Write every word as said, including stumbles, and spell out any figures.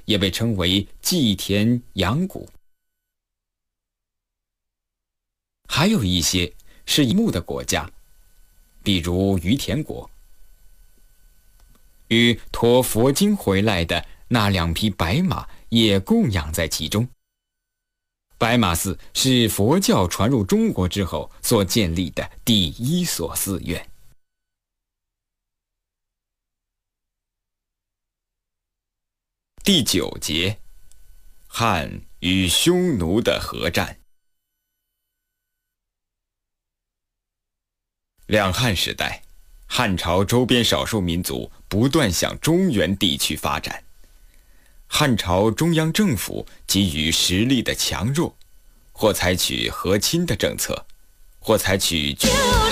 也被称为祭田阳谷。还有一些是一牧的国家，比如于田国。与驮佛经回来的那两匹白马也供养在其中。白马寺是佛教传入中国之后所建立的第一所寺院。第九节，汉与匈奴的合战。两汉时代，汉朝周边少数民族不断向中原地区发展。汉朝中央政府基于实力的强弱，或采取和亲的政策，或采取